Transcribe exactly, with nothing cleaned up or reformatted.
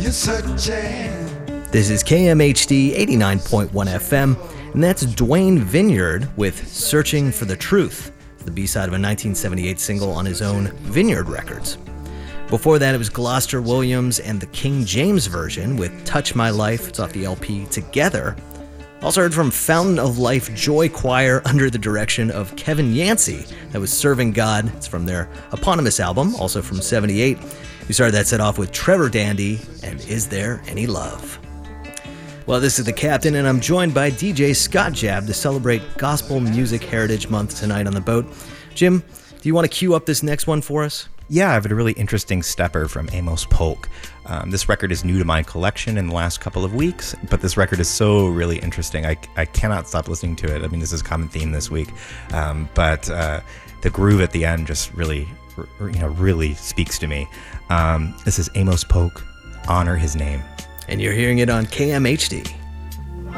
searching. This is K M H D eighty-nine point one F M, and that's Dwayne Vineyard with Searching for the Truth, the B-side of a nineteen seventy-eight single on his own Vineyard Records. Before that, it was Gloucester Williams and the King James version with Touch My Life. It's off the L P Together. Also heard from Fountain of Life Joy Choir under the direction of Kevin Yancey. That was Serving God. It's from their eponymous album, also from seventy-eight. We started that set off with Trevor Dandy and Is There Any Love? Well, this is The Captain, and I'm joined by D J Scott Jab to celebrate Gospel Music Heritage Month tonight on the boat. Jim, do you want to cue up this next one for us? Yeah, I have a really interesting stepper from Amos Polk. Um, this record is new to my collection in the last couple of weeks, but this record is so really interesting. I, I cannot stop listening to it. I mean, this is a common theme this week, um, but uh, the groove at the end just really, you know, really speaks to me. Um, this is Amos Polk, Honor His Name. And you're hearing it on K M H D.